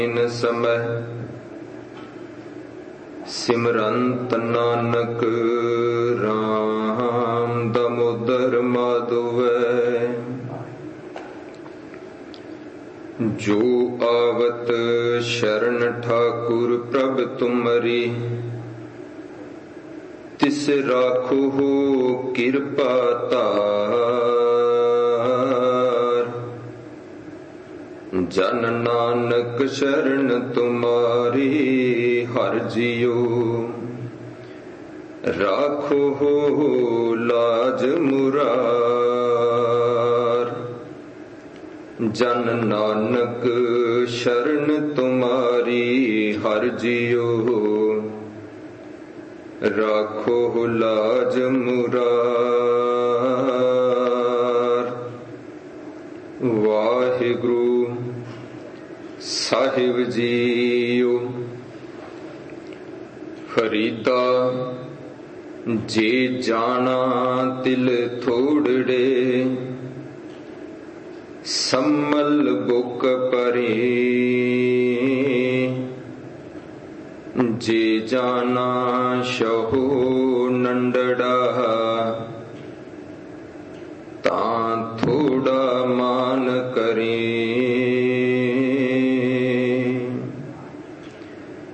ਸਮੈ ਸਿਮਰੰਤ ਨਾਨਕ ਰਾਮ ਦਮੋਦਰ ਮਾਧਵੈ। ਜੋ ਆਵਤ ਸ਼ਰਨ ਠਾਕੁਰ ਪ੍ਰਭ ਤੁਮਰੀ, ਤਿਸ ਰਾਖੋ ਕਿਰਪਾ ਧਾਰ। ਜਨ ਨਾਨਕ ਸ਼ਰਨ ਤੁਮਾਰੀ, ਹਰਿ ਜੀਉ ਰਾਖੋ ਲਾਜ ਮੁਰਾਰ। ਜਨ ਨਾਨਕ ਸ਼ਰਨ ਤੁਮਾਰੀ, ਹਰਿ ਜੀਉ ਰਾਖੋ ਲਾਜ ਮੁਰਾਰ। ਵਾਹਿਗੁਰੂ ਸਾਹਿਬ ਜੀਓ। ਫਰੀਦਾ ਜੇ ਜਾਣਾ ਤਿਲ ਥੋੜੜੇ, ਸੰਮਲ ਬੁੱਕ ਪਰੀ। ਜੇ ਜਾਣਾ ਸ਼ਹੂ ਨੰਡੜਾ, ਤਾਂ ਥੋੜਾ ਮਾਨ ਕਰੀ।